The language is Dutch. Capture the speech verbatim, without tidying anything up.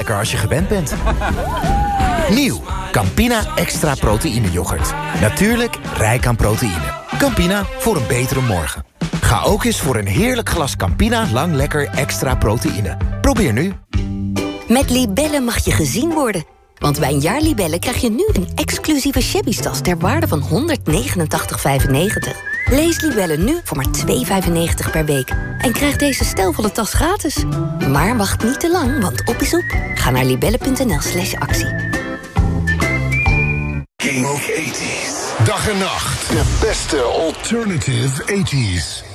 makkelijker als je gewend bent. Nieuw, Campina Extra Proteïne Yoghurt. Natuurlijk rijk aan proteïne. Campina, voor een betere morgen. Ga ook eens voor een heerlijk glas Campina Lang Lekker Extra Proteïne. Probeer nu. Met Libellen mag je gezien worden. Want bij een jaar Libellen krijg je nu een exclusieve shabby-tas ter waarde van honderdnegenentachtig vijfennegentig. Lees Libellen nu voor maar twee vijfennegentig per week. En krijg deze stijlvolle tas gratis. Maar wacht niet te lang, want op is op. Ga naar libellen.nl slash actie. King of eighties. Dag en nacht. De beste alternative eighties.